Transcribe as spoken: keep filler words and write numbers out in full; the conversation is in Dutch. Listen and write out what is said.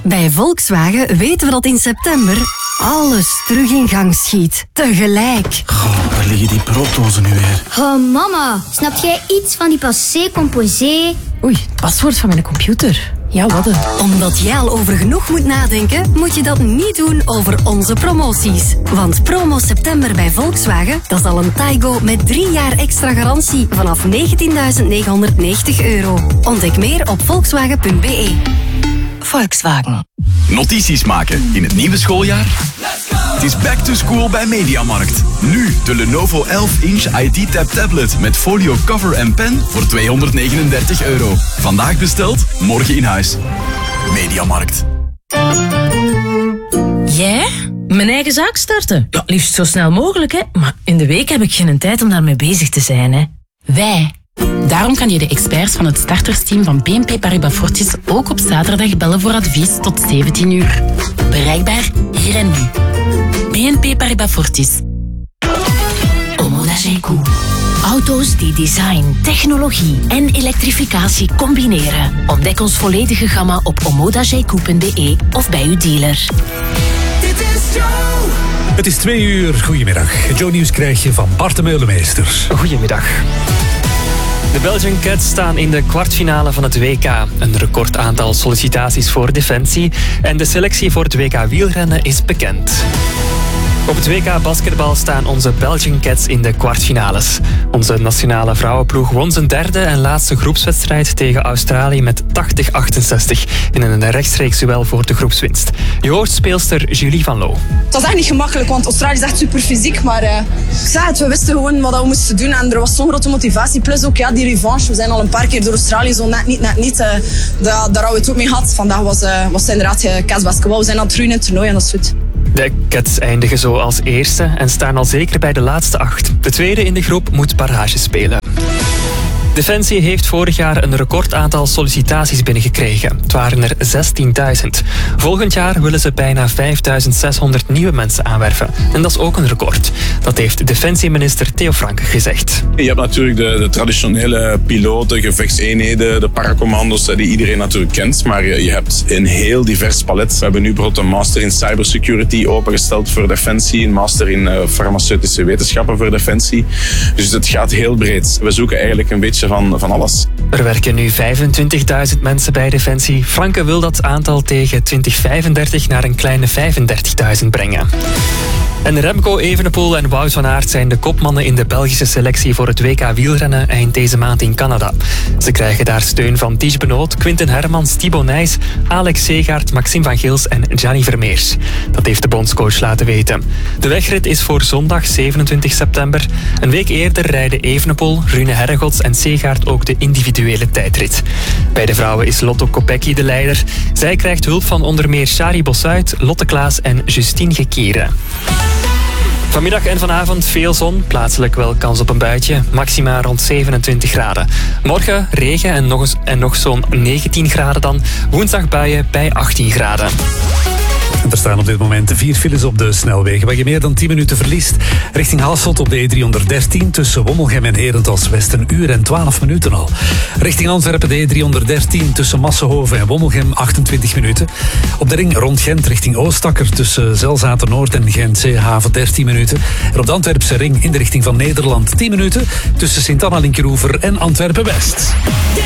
Bij Volkswagen weten we dat in september alles terug in gang schiet. Tegelijk. Goh, waar liggen die brooddozen nu weer? Oh, mama. Snap jij iets van die passé composé? Oei, het paswoord van mijn computer. Ja, wat een... Omdat jij al over genoeg moet nadenken, moet je dat niet doen over onze promoties. Want promo september bij Volkswagen, dat is al een Taigo met drie jaar extra garantie vanaf negentienduizend negenhonderdnegentig euro. Ontdek meer op volkswagen punt b e. Volkswagen. Notities maken in het nieuwe schooljaar? Het is back to school bij Mediamarkt. Nu de Lenovo elf inch I T-Tab tablet met folio cover en pen voor tweehonderdnegenendertig euro. Vandaag besteld, morgen in huis. Mediamarkt. Jij? Mijn eigen zaak starten? Ja, liefst zo snel mogelijk, hè. Maar in de week heb ik geen tijd om daarmee bezig te zijn, hè. Wij. Daarom kan je de experts van het startersteam van B N P Paribas Fortis ook op zaterdag bellen voor advies tot zeventien uur. Bereikbaar hier en nu. B N P Paribas Fortis. Omoda G-Q. Auto's die design, technologie en elektrificatie combineren. Ontdek ons volledige gamma op omoda g q punt b e of bij uw dealer. Dit is Joe. Het is twee uur. Goedemiddag. Joe Nieuws krijg je van Bart de Meulemeester. Goedemiddag. De Belgian Cats staan in de kwartfinale van het W K. Een record aantal sollicitaties voor Defensie. En de selectie voor het W K wielrennen is bekend. Op het W K basketbal staan onze Belgian Cats in de kwartfinales. Onze nationale vrouwenploeg won zijn derde en laatste groepswedstrijd tegen Australië met tachtig achtenzestig in een rechtstreeks duel voor de groepswinst. Je hoort speelster Julie van Loo. Het was echt niet gemakkelijk, want Australië is echt super fysiek, maar uh, ik zei het, we wisten gewoon wat we moesten doen en er was zo'n grote motivatie. Plus ook ja, die revanche, we zijn al een paar keer door Australië zo net niet, net niet. Uh, daar, daar hadden we het ook mee gehad. Vandaag was, uh, was het inderdaad uh, Cats basketbal. We zijn aan het groeien in het toernooi en dat is goed. De Cats eindigen zo als eerste en staan al zeker bij de laatste acht. De tweede in de groep moet barrage spelen. Defensie heeft vorig jaar een record aantal sollicitaties binnengekregen. Het waren er zestienduizend. Volgend jaar willen ze bijna vijfduizend zeshonderd nieuwe mensen aanwerven. En dat is ook een record. Dat heeft defensieminister Theo Franke gezegd. Je hebt natuurlijk de, de traditionele piloten, gevechtseenheden, de paracommando's die iedereen natuurlijk kent. Maar je, je hebt een heel divers palet. We hebben nu bijvoorbeeld een master in cybersecurity opengesteld voor Defensie. Een master in uh, farmaceutische wetenschappen voor Defensie. Dus het gaat heel breed. We zoeken eigenlijk een beetje Van, van alles. Er werken nu vijfentwintigduizend mensen bij Defensie. Franke wil dat aantal tegen twintig vijfendertig naar een kleine vijfendertigduizend brengen. En Remco Evenepoel en Wout van Aert zijn de kopmannen in de Belgische selectie voor het W K wielrennen eind deze maand in Canada. Ze krijgen daar steun van Ties Benoot, Quinten Hermans, Thibaut Nys, Alex Segaert, Maxime van Gils en Gianni Vermeers. Dat heeft de bondscoach laten weten. De wegrit is voor zondag zevenentwintig september. Een week eerder rijden Evenepoel, Rune Herregots en Segaert ook de individuele tijdrit. Bij de vrouwen is Lotto Kopecky de leider. Zij krijgt hulp van onder meer Shari Bossuit, Lotte Klaas en Justine Gekieren. Vanmiddag en vanavond veel zon, plaatselijk wel kans op een buitje, maxima rond zevenentwintig graden. Morgen regen en nog, eens, en nog zo'n negentien graden dan, woensdag buien bij achttien graden. Er staan op dit moment vier files op de snelwegen waar je meer dan tien minuten verliest. Richting Hasselt op de E driehonderddertien tussen Wommelgem en Herentals West een uur en twaalf minuten al. Richting Antwerpen de E driehonderddertien tussen Massenhoven en Wommelgem achtentwintig minuten. Op de ring rond Gent richting Oostakker tussen Zelzaten Noord en Gent Zeehaven dertien minuten. En op de Antwerpse ring in de richting van Nederland tien minuten tussen Sint-Anna Linkeroever en Antwerpen West.